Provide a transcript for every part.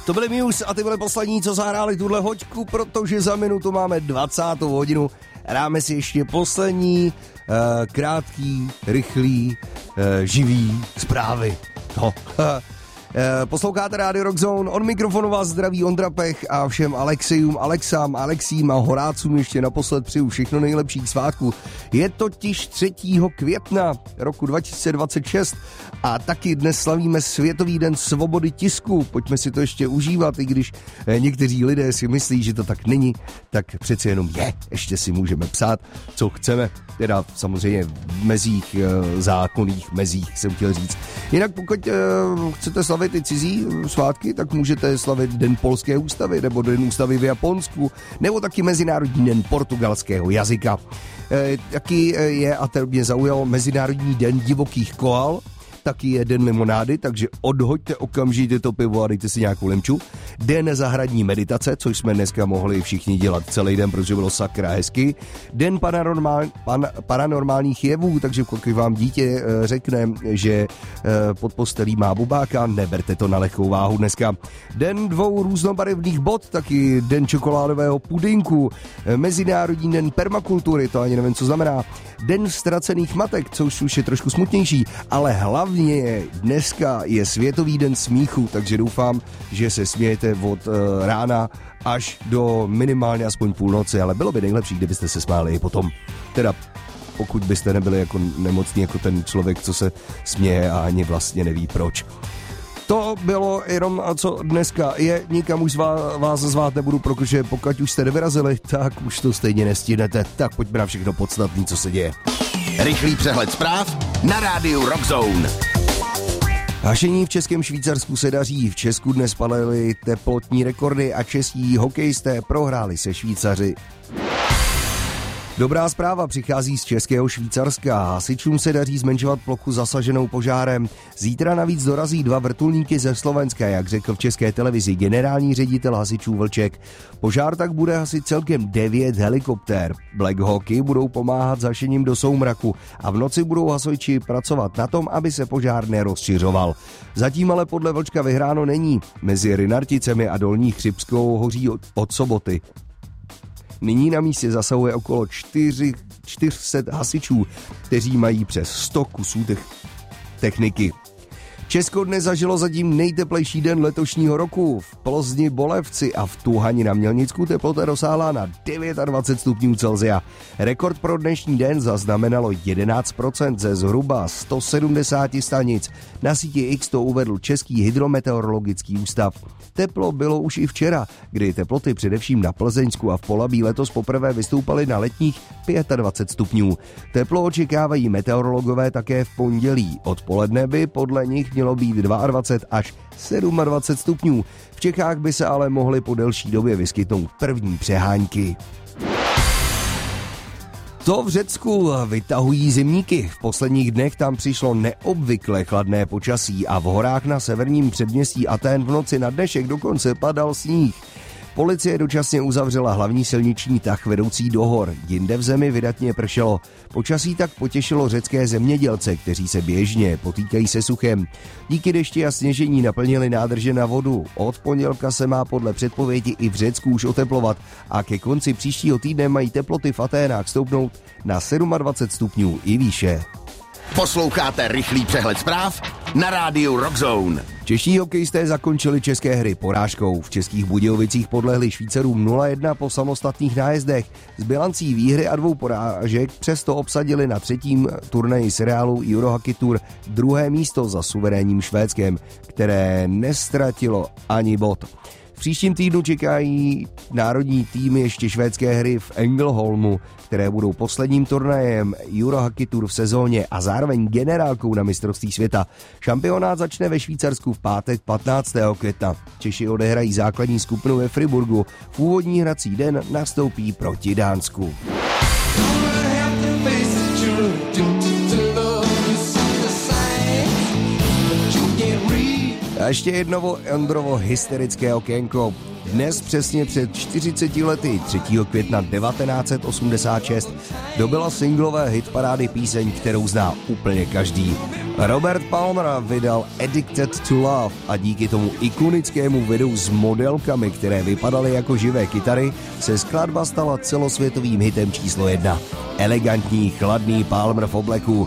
To byly Muse a ty byly poslední, co zahráli tuhle hoďku, protože za minutu máme 20. hodinu. Dáme si ještě poslední, krátký, rychlý, živý zprávy. No. Posloucháte Radio Rock Zone, od mikrofonu vás zdraví Ondra Pech a všem Alexím a Horácům ještě naposled přeju všechno nejlepších svátků. Je totiž 3. května roku 2026 a taky dnes slavíme Světový den svobody tisku. Pojďme si to ještě užívat, i když někteří lidé si myslí, že to tak není, tak přeci jenom je. Ještě si můžeme psát, co chceme, teda samozřejmě v mezích, zákonných mezích, jsem chtěl říct. Jinak pokud chcete slavit i cizí svátky, tak můžete slavit Den polské ústavy, nebo Den ústavy v Japonsku, nebo taky Mezinárodní den portugalského jazyka. Taky je, a to mě zaujalo, Mezinárodní den divokých koal, taky je Den limonády, takže odhoďte okamžitě to pivo a dejte si nějakou limču. Den zahradní meditace, což jsme dneska mohli všichni dělat celý den, protože bylo sakra hezky. Den paranormálních jevů, takže pokud vám dítě řekne, že pod postelí má bubáka, neberte to na lehkou váhu dneska. Den 2 různobarevných bot, taky Den čokoládového pudinku, Mezinárodní den permakultury, to ani nevím, co znamená. Den ztracených matek, což už je trošku smutnější, ale hlavně dneska je Světový den smíchu, takže doufám, že se smějete od rána až do minimálně aspoň půlnoci, ale bylo by nejlepší, kdybyste se smáli i potom. Teda pokud byste nebyli jako nemocní jako ten člověk, co se směje a ani vlastně neví proč. To bylo jenom, co dneska je, nikam už vás zvát nebudu, protože pokud už jste nevyrazili, tak už to stejně nestihnete, tak pojďme na všechno podstatné, co se děje. Rychlý přehled zpráv na rádiu Rock Zone. Hašení v Českém Švýcarsku se daří, v Česku dnes palili teplotní rekordy a český hokejisté prohráli se Švýcaři. Dobrá zpráva přichází z Českého Švýcarska. Hasičům se daří zmenšovat plochu zasaženou požárem. Zítra navíc dorazí 2 vrtulníky ze Slovenska, jak řekl v České televizi generální ředitel hasičů Vlček. Požár tak bude hasit celkem 9 helikoptér. Black Hawky budou pomáhat s hašením do soumraku a v noci budou hasiči pracovat na tom, aby se požár nerozšiřoval. Zatím ale podle Vlčka vyhráno není. Mezi Rynarticemi a Dolní Chřibskou hoří od soboty. Nyní na místě zasahuje okolo 400 hasičů, kteří mají přes 100 kusů techniky. Česko dnes zažilo zatím nejteplejší den letošního roku. V Plzni, Bolevci a v Tuhani na Mělnicku teplota dosáhla na 29 stupňů Celsia. Rekord pro dnešní den zaznamenalo 11% ze zhruba 170 stanic. Na síti X to uvedl Český hydrometeorologický ústav. Teplo bylo už i včera, kdy teploty především na Plzeňsku a v Polabí letos poprvé vystoupaly na letních 25 stupňů. Teplo očekávají meteorologové také v pondělí. Odpoledne by podle nich mělo být 22 až 27 stupňů. V Čechách by se ale mohly po delší době vyskytnout první přehánky. To v Řecku vytahují zimníky. V posledních dnech tam přišlo neobvykle chladné počasí a v horách na severním předměstí Atén v noci na dnešek dokonce padal sníh. Policie dočasně uzavřela hlavní silniční tah vedoucí do hor, jinde v zemi vydatně pršelo. Počasí tak potěšilo řecké zemědělce, kteří se běžně potýkají se suchem. Díky dešti a sněžení naplnili nádrže na vodu. Od pondělka se má podle předpovědi i v Řecku už oteplovat a ke konci příštího týdne mají teploty v Aténách stoupnout na 27 stupňů i výše. Posloucháte rychlý přehled zpráv na rádiu Rock Zone. Čeští hokejisté zakončili české hry porážkou. V Českých Budějovicích podlehli Švýcarům 0-1 po samostatných nájezdech. S bilancí výhry a 2 porážek přesto obsadili na 3. turnaji seriálu Eurohockey Tour 2. místo za suverénním Švédskem, které nestratilo ani bod. V příštím týdnu čekají národní týmy ještě švédské hry v Ängelholmu, které budou posledním turnajem Eurohockey Tour v sezóně a zároveň generálkou na mistrovství světa. Šampionát začne ve Švýcarsku v pátek 15. května. Češi odehrají základní skupinu ve Friburgu. V úvodní hrací den nastoupí proti Dánsku. A ještě jedno Ondrovo hysterické okénko. Dnes přesně před 40 lety, 3. května 1986, dobyla singlové hitparády píseň, kterou zná úplně každý. Robert Palmer vydal Addicted to Love a díky tomu ikonickému videu s modelkami, které vypadaly jako živé kytary, se skladba stala celosvětovým hitem číslo 1. Elegantní, chladný Palmer v obleku,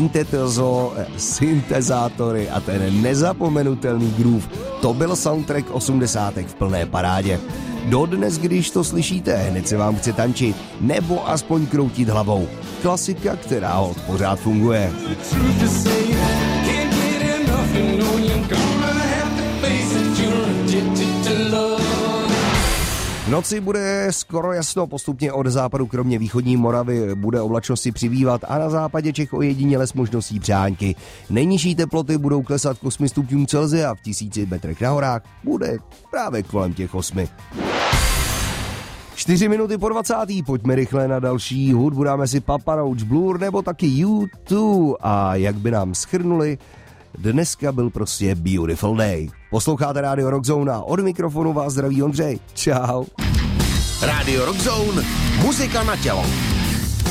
syntezátory a ten nezapomenutelný groove, to byl soundtrack 80. v plné parádě. Dodnes, když to slyšíte, hned se vám chce tančit, nebo aspoň kroutit hlavou. Klasika, která hod pořád funguje. V noci bude skoro jasno, postupně od západu kromě východní Moravy bude oblačnosti přibývat a na západě Čech ojediněle s možností přehánky. Nejnižší teploty budou klesat k 8 stupňům Celsia, v 1000 metrech na horách bude právě kolem těch 8. 4 minuty po 20. Pojďme rychle na další hudbu, dáme si Papa Roach, Blur nebo taky U2 a jak by nám shrnuli, dneska byl prostě beautiful day. Posloucháte Rádio Rockzone a od mikrofonu vás zdraví Ondřej. Čau. Rádio Rockzone, muzika na tělo.